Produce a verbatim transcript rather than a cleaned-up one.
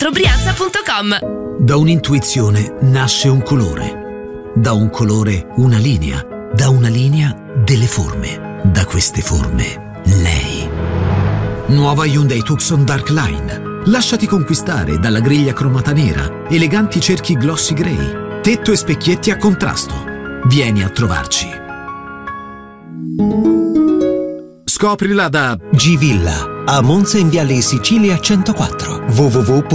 quattro brianza punto com. Da un'intuizione nasce un colore, da un colore una linea, da una linea delle forme, da queste forme lei. Nuova Hyundai Tucson Dark Line. Lasciati conquistare dalla griglia cromata nera, eleganti cerchi glossy grey, tetto e specchietti a contrasto. Vieni a trovarci. Scoprila da G-Villa a Monza in Viale Sicilia centoquattro. w w w